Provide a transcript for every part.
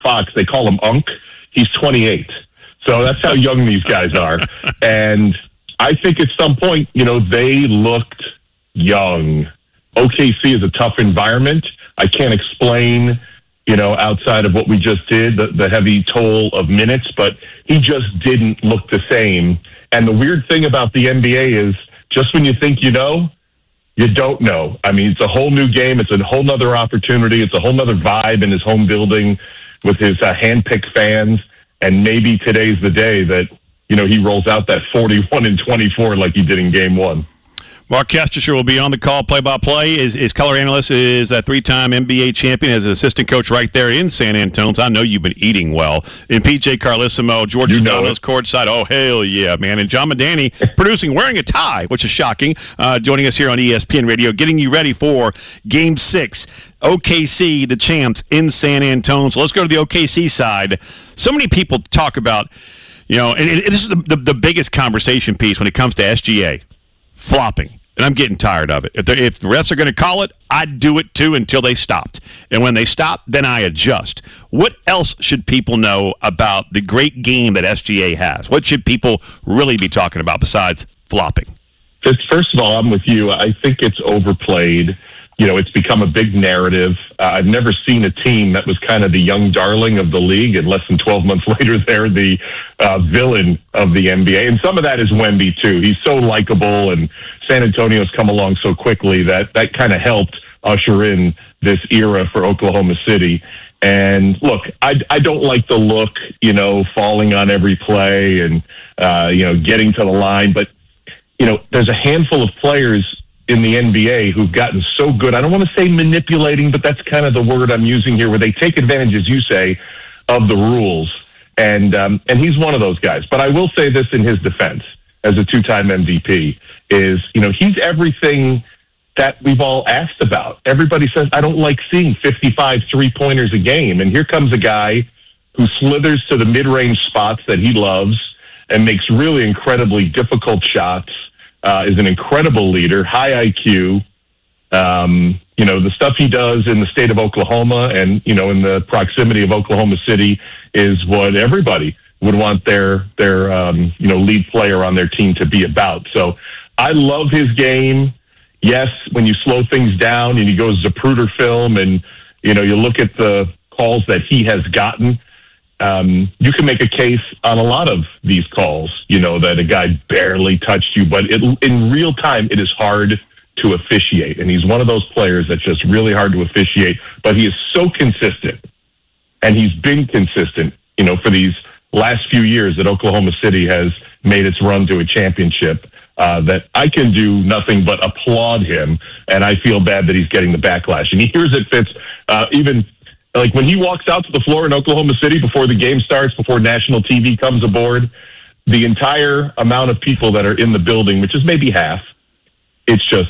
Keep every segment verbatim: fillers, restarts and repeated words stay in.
Fox, they call him Unk. He's twenty-eight. So that's how young these guys are. And I think at some point, you know, they looked young. O K C is a tough environment. I can't explain, you know, outside of what we just did, the, the heavy toll of minutes, but he just didn't look the same. And the weird thing about the N B A is just when you think you know, you don't know. I mean, it's a whole new game. It's a whole nother opportunity. It's a whole nother vibe in his home building with his uh, hand-picked fans. And maybe today's the day that, you know, he rolls out that forty-one and twenty-four like he did in game one. Mark Kestecher will be on the call, play-by-play. His, his color analyst is a three-time N B A champion as an assistant coach right there in San Antonio. I know you've been eating well. And P J Carlesimo, George Sedano's courtside. Oh, hell yeah, man. And John Madani producing, wearing a tie, which is shocking, uh, joining us here on E S P N Radio, getting you ready for Game six. O K C, the champs, in San Antonio. So let's go to the O K C side. So many people talk about, you know, and, and this is the, the, the biggest conversation piece when it comes to S G A, flopping. And I'm getting tired of it. If, if the refs are going to call it, I'd do it too until they stopped. And when they stop, then I adjust. What else should people know about the great game that S G A has? What should people really be talking about besides flopping? First of all, I'm with you. I think it's overplayed. You know, it's become a big narrative. Uh, I've never seen a team that was kind of the young darling of the league, and less than twelve months later, they're the uh, villain of the N B A. And some of that is Wemby, too. He's so likable, and San Antonio's come along so quickly that that kind of helped usher in this era for Oklahoma City. And look, I, I don't like the look, you know, falling on every play and, uh, you know, getting to the line. But, you know, there's a handful of players in the N B A who've gotten so good. I don't want to say manipulating, but that's kind of the word I'm using here, where they take advantage, as you say, of the rules. And um, and he's one of those guys. But I will say this in his defense, as a two-time M V P, is, you know, he's everything that we've all asked about. Everybody says, I don't like seeing fifty-five three-pointers a game. And here comes a guy who slithers to the mid-range spots that he loves and makes really incredibly difficult shots. Uh, is an incredible leader, high I Q. Um, you know, the stuff he does in the state of Oklahoma and, you know, in the proximity of Oklahoma City is what everybody would want their, their um, you know, lead player on their team to be about. So I love his game. Yes, when you slow things down and he goes Zapruder film and, you know, you look at the calls that he has gotten, Um, you can make a case on a lot of these calls, you know, that a guy barely touched you, but it, in real time, it is hard to officiate. And he's one of those players that's just really hard to officiate, but he is so consistent, and he's been consistent, you know, for these last few years that Oklahoma City has made its run to a championship, uh, that I can do nothing but applaud him. And I feel bad that he's getting the backlash. And here's it, Fitz, uh, even like when he walks out to the floor in Oklahoma City before the game starts, before national T V comes aboard, the entire amount of people that are in the building, which is maybe half, it's just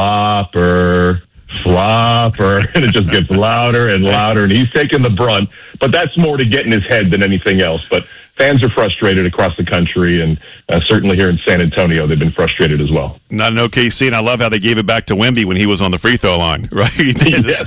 flopper, flopper, and it just gets louder and louder, and he's taking the brunt. But that's more to get in his head than anything else. But fans are frustrated across the country, and uh, certainly here in San Antonio, they've been frustrated as well. Not in O K C, and I love how they gave it back to Wemby when he was on the free throw line, right? Yes.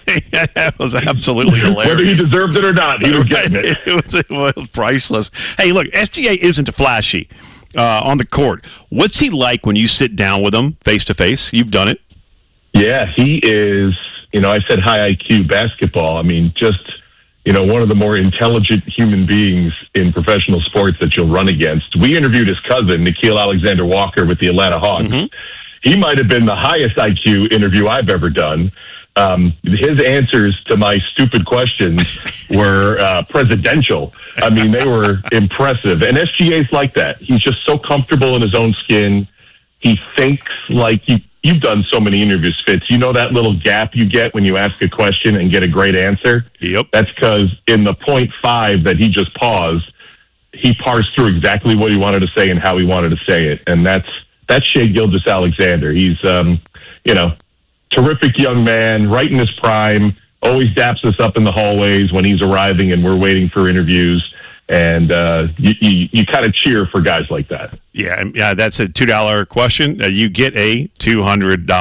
That was absolutely hilarious. Whether he deserved it or not, he was getting it. It was, it was priceless. Hey, look, S G A isn't flashy uh, on the court. What's he like when you sit down with him face-to-face? You've done it. Yeah, he is, you know, I said high I Q basketball. I mean, just, you know, one of the more intelligent human beings in professional sports that you'll run against. We interviewed his cousin, Nickeil Alexander-Walker, with the Atlanta Hawks. Mm-hmm. He might have been the highest I Q interview I've ever done. Um, his answers to my stupid questions were uh, presidential. I mean, they were impressive. And S G A's like that. He's just so comfortable in his own skin. He thinks like he You've done so many interviews, Fitz. You know that little gap you get when you ask a question and get a great answer? Yep. That's because in the point five that he just paused, he parsed through exactly what he wanted to say and how he wanted to say it. And that's that's Shai Gilgeous-Alexander. He's, um, you know, terrific young man, right in his prime, always daps us up in the hallways when he's arriving and we're waiting for interviews. And uh, you, you, you kind of cheer for guys like that. Yeah, yeah, that's a two dollar question. Uh, you get a two hundred dollars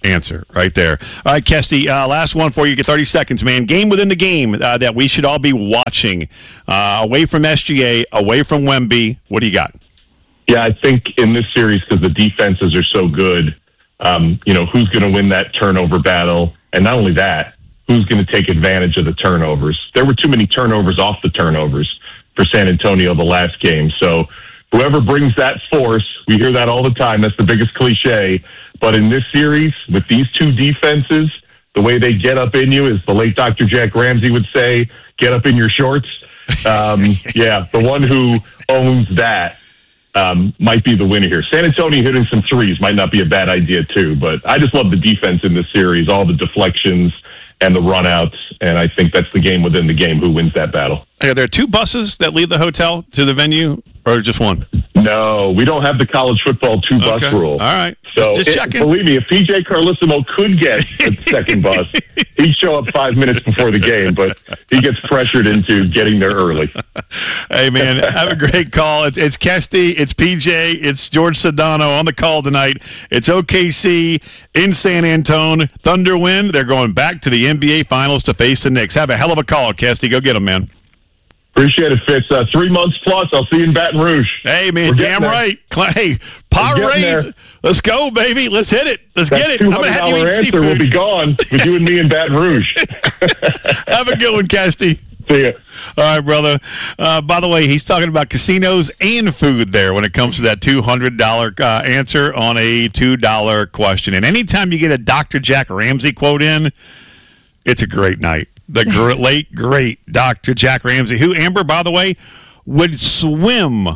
answer right there. All right, Kesty, uh, last one for you. Get thirty seconds, man. Game within the game uh, that we should all be watching. Uh, away from S G A, away from Wemby. What do you got? Yeah, I think in this series, because the defenses are so good, um, you know, who's going to win that turnover battle? And not only that, who's going to take advantage of the turnovers? There were too many turnovers off the turnovers for San Antonio the last game. So whoever brings that force, we hear that all the time. That's the biggest cliche. But in this series, with these two defenses, the way they get up in you, as the late Doctor Jack Ramsey would say, get up in your shorts. Um, yeah, the one who owns that um, might be the winner here. San Antonio hitting some threes might not be a bad idea too, but I just love the defense in this series, all the deflections and the runouts, and I think that's the game within the game. Who wins that battle? Are there two buses that lead the hotel to the venue, or just one? No, we don't have the college football two-bus okay. rule. All right. So, just it, checking. Believe me, if P J Carlissimo could get a second bus, he'd show up five minutes before the game, but he gets pressured into getting there early. Hey, man, have a great call. It's, it's Kesty, it's P J, it's George Sedano on the call tonight. It's O K C in San Antonio. Thunder win. They're going back to the N B A Finals to face the Knicks. Have a hell of a call, Kesty. Go get them, man. Appreciate it, Fitz. Uh, three months plus. I'll see you in Baton Rouge. Hey, man, damn there. right. Hey, Powerades. Let's go, baby. Let's hit it. Let's that get it. I'm going to have you eat answer seafood. will be gone with you and me in Baton Rouge. Have a good one, Kesty. See ya. All right, brother. Uh, by the way, he's talking about casinos and food there when it comes to that two hundred dollars uh, answer on a two dollar question. And anytime you get a Doctor Jack Ramsey quote in, it's a great night. The gr- late, great Doctor Jack Ramsey, who, Amber, by the way, would swim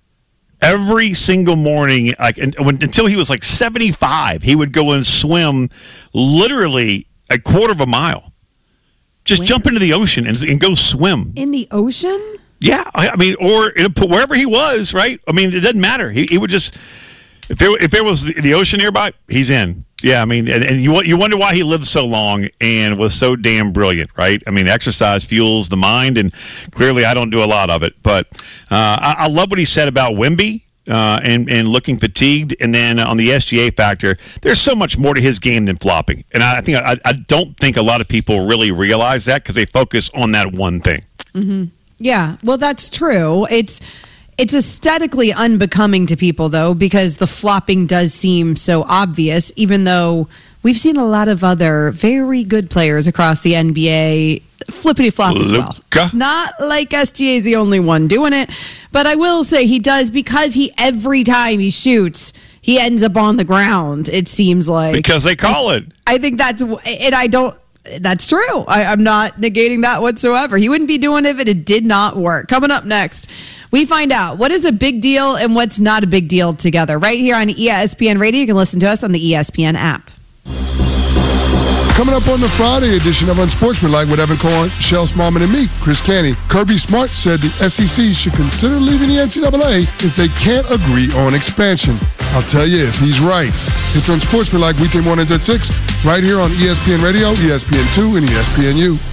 every single morning like and, when, until he was like seventy-five. He would go and swim literally a quarter of a mile. Just Where? jump into the ocean and, and go swim. In the ocean? Yeah. I, I mean, or wherever he was, right? I mean, it doesn't matter. He, he would just, if there, if there was the, the ocean nearby, he's in. Yeah, I mean, and, and you you wonder why he lived so long and was so damn brilliant, right? I mean, exercise fuels the mind, and clearly I don't do a lot of it. But uh, I, I love what he said about Wemby uh, and, and looking fatigued. And then on the S G A factor, there's so much more to his game than flopping. And I think I, I don't think a lot of people really realize that because they focus on that one thing. Mm-hmm. Yeah, well, that's true. It's... It's aesthetically unbecoming to people, though, because the flopping does seem so obvious, even though we've seen a lot of other very good players across the N B A flippity-flop as well. It's not like S G A is the only one doing it, but I will say he does, because he every time he shoots, he ends up on the ground, it seems like. Because they call it. I think that's, and I don't, that's true. I, I'm not negating that whatsoever. He wouldn't be doing it if it did not work. Coming up next, we find out what is a big deal and what's not a big deal together. Right here on E S P N Radio. You can listen to us on the E S P N app. Coming up on the Friday edition of Unsportsmanlike with Evan Cohen, Shel Smallman, and me, Chris Canty. Kirby Smart said the S E C should consider leaving the N C double A if they can't agree on expansion. I'll tell you if he's right. It's Unsportsmanlike weekday mornings at six, right here on E S P N Radio, E S P N two, and E S P N U.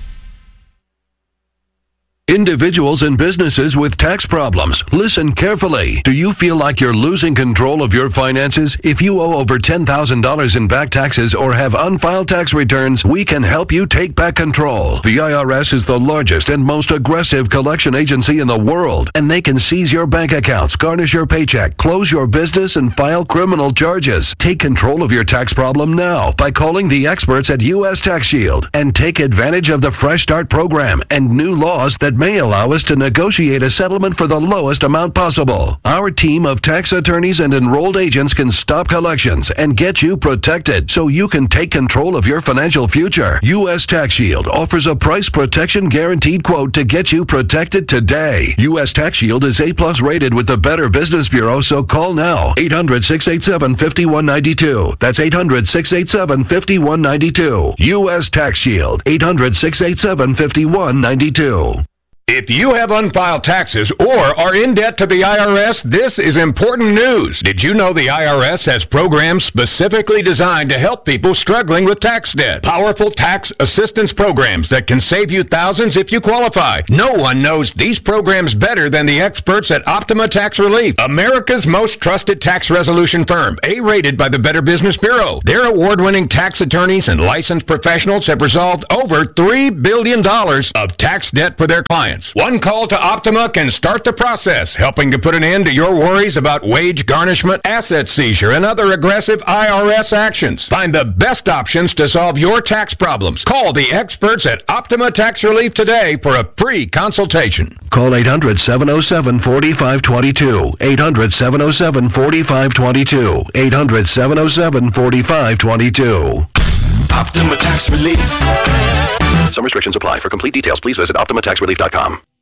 Individuals and businesses with tax problems, listen carefully. Do you feel like you're losing control of your finances? If you owe over ten thousand dollars in back taxes or have unfiled tax returns, we can help you take back control. The I R S is the largest and most aggressive collection agency in the world, and they can seize your bank accounts, garnish your paycheck, close your business, and file criminal charges. Take control of your tax problem now by calling the experts at U S Tax Shield and take advantage of the Fresh Start program and new laws that may allow us to negotiate a settlement for the lowest amount possible. Our team of tax attorneys and enrolled agents can stop collections and get you protected so you can take control of your financial future. U S Tax Shield offers a price protection guaranteed quote to get you protected today. U S Tax Shield is A plus rated with the Better Business Bureau, so call now. eight hundred, six eight seven, five one nine two. That's eight hundred, six eight seven, five one nine two. U S Tax Shield. eight hundred, six eight seven, five one nine two. If you have unfiled taxes or are in debt to the I R S, this is important news. Did you know the I R S has programs specifically designed to help people struggling with tax debt? Powerful tax assistance programs that can save you thousands if you qualify. No one knows these programs better than the experts at Optima Tax Relief, America's most trusted tax resolution firm, A-rated by the Better Business Bureau. Their award-winning tax attorneys and licensed professionals have resolved over three billion dollars of tax debt for their clients. One call to Optima can start the process, helping to put an end to your worries about wage garnishment, asset seizure, and other aggressive I R S actions. Find the best options to solve your tax problems. Call the experts at Optima Tax Relief today for a free consultation. Call eight hundred, seven oh seven, four five two two. eight hundred, seven oh seven, four five two two. eight hundred, seven oh seven, four five two two. Optima Tax Relief. Some restrictions apply. For complete details, please visit Optima Tax Relief dot com.